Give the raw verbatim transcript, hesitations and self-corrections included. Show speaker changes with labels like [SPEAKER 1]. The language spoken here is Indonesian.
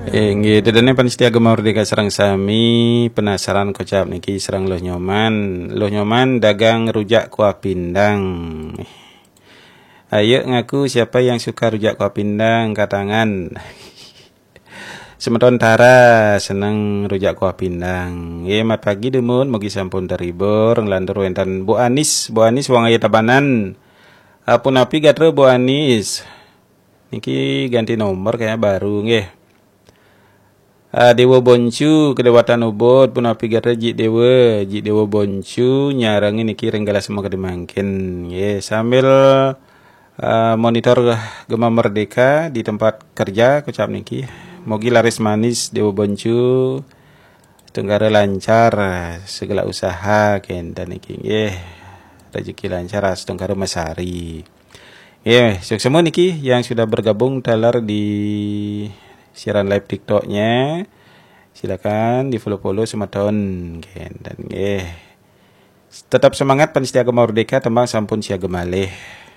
[SPEAKER 1] Eh, nggih, dedene panitia Agama Merdeka sareng sami penasaran kocap niki sareng Loh Nyoman. Loh Nyoman dagang rujak kuah pindang. Ayo ngaku siapa yang suka rujak kuah pindang, angkat tangan. Semeton Tara seneng rujak kuah pindang. Ye mat pagi demun mugi sampun terhibur nglantur wonten Bu Anis, Bu Anis wong aya Tabanan. Apun api gatre Bu Anis. Niki ganti nomor kayaknya baru nggih. Uh, Dewa Boncu kedewatan Ubud pun api gatra Jik Dewa Jik Dewa Boncu nyarangin niki renggala semua kedemangkin ya yeah, sambil uh, monitor Gema Merdeka di tempat kerja kocap niki mogi laris manis Dewa Boncu tenggara lancar segala usaha kenta niki ya yeah, rezeki lancar tenggara masari ya yeah, sukses semua niki yang sudah bergabung talar di siaran live TikToknya, silakan di follow-follow sematon dan eh tetap semangat panitia Agama Merdeka tembang sampun siaga malih.